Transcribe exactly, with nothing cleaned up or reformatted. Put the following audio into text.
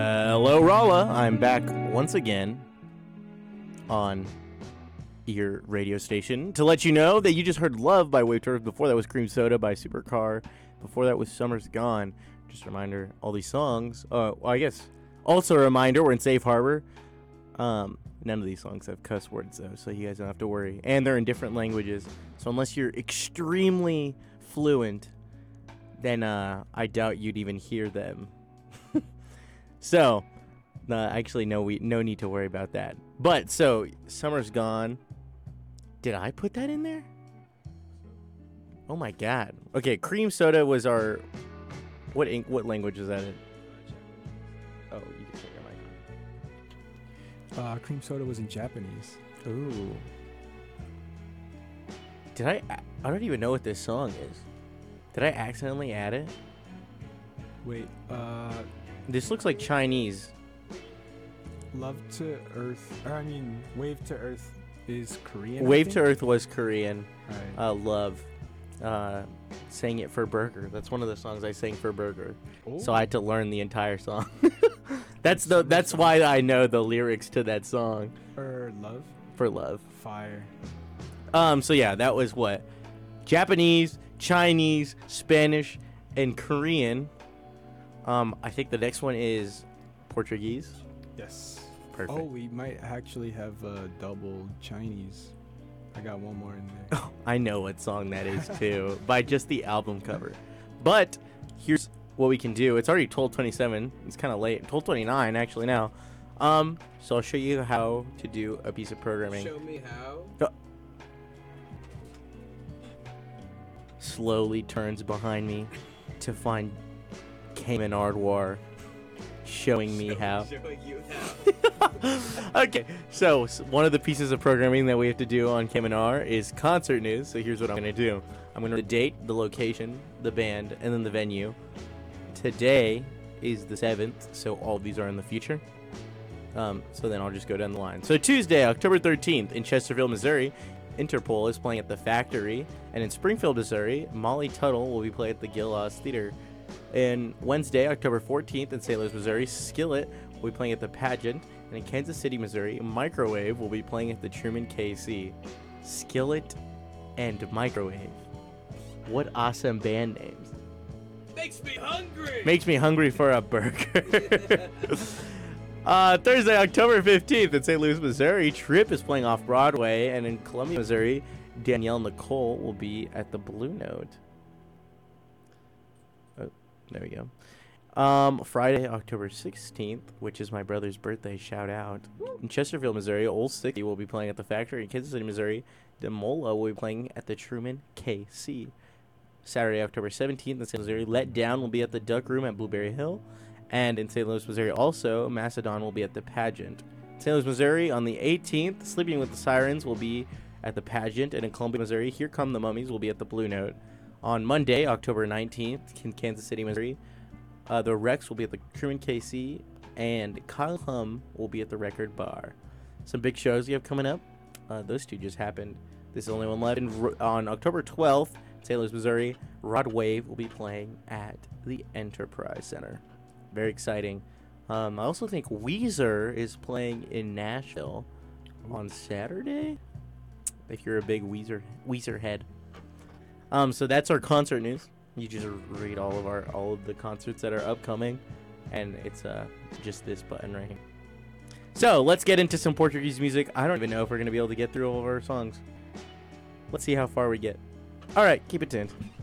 Hello, Rala. I'm back once again on your radio station to let you know that you just heard Love by Wave to Earth. Before that was Cream Soda by Supercar. Before that was Summer's Gone. Just a reminder, all these songs, uh, well, I guess, also a reminder, we're in Safe Harbor. Um, none of these songs have cuss words, though, so you guys don't have to worry. And they're in different languages, so unless you're extremely fluent, then uh, I doubt you'd even hear them. So, uh, actually, no, we no need to worry about that. But, so, Summer's Gone. Did I put that in there? Oh, my God. Okay, Cream Soda was our... What ink, what language is that in? Oh, you can take your mic. Uh, Cream Soda was in Japanese. Ooh. Did I... I don't even know what this song is. Did I accidentally add it? Wait, uh... This looks like Chinese. Love to Earth, or I mean, Wave to Earth is Korean. Wave to Earth was Korean. Right. Uh, Love. Uh, sang it for Burger. That's one of the songs I sang for Burger. Ooh. So I had to learn the entire song. that's the. That's why I know the lyrics to that song. Or Love? For Love. Fire. Um. So yeah, that was what? Japanese, Chinese, Spanish, and Korean. Um, I think the next one is Portuguese. Yes. Perfect. Oh, we might actually have a double Chinese. I got one more in there. Oh, I know what song that is too, by just the album cover. But here's what we can do. It's already twelve twenty-seven. It's kind of late. twelve twenty-nine actually now. Um, so I'll show you how to do a piece of programming. Show me how. Oh. Slowly turns behind me to find Cayman Ardwar showing me how. Showing you how. Okay, so, so one of the pieces of programming that we have to do on Cayman R is concert news. So here's what I'm going to do. I'm going to the date, the location, the band, and then the venue. Today is the seventh, so all of these are in the future. Um, so then I'll just go down the line. So Tuesday, October thirteenth, in Chesterfield, Missouri, Interpol is playing at the Factory. And in Springfield, Missouri, Molly Tuttle will be playing at the Gil Oz Theater. And Wednesday, October fourteenth, in Saint Louis, Missouri, Skillet will be playing at the Pageant. And in Kansas City, Missouri, Microwave will be playing at the Truman K C. Skillet and Microwave. What awesome band names. Makes me hungry. Makes me hungry for a burger. uh, Thursday, October fifteenth, in Saint Louis, Missouri, Trip is playing off Broadway. And in Columbia, Missouri, Danielle Nicole will be at the Blue Note. Oh, there we go. Um, Friday, October sixteenth, which is my brother's birthday, shout out. In Chesterfield, Missouri, Old Sticky will be playing at the Factory. In Kansas City, Missouri, Demola will be playing at the Truman K C. Saturday, October seventeenth, in Saint Louis, Missouri, Let Down will be at the Duck Room at Blueberry Hill. And in Saint Louis, Missouri, also, Macedon will be at the Pageant. In Saint Louis, Missouri, on the eighteenth, Sleeping with the Sirens will be at the Pageant. And in Columbia, Missouri, Here Come the Mummies will be at the Blue Note. On Monday, October nineteenth, in Kansas City, Missouri, Uh, the Rex will be at the Truman K C, and Kyle Hum will be at the Record Bar. Some big shows you have coming up. Uh, those two just happened. This is the only one left. And on October twelfth, Saint Louis, Missouri, Rod Wave will be playing at the Enterprise Center. Very exciting. Um, I also think Weezer is playing in Nashville on Saturday. If you're a big Weezer Weezer head. Um, so that's our concert news. You just read all of our all of the concerts that are upcoming, and it's uh just this button right here. So let's get into some Portuguese music. I don't even know if we're gonna be able to get through all of our songs. Let's see how far we get. All right, keep it tuned.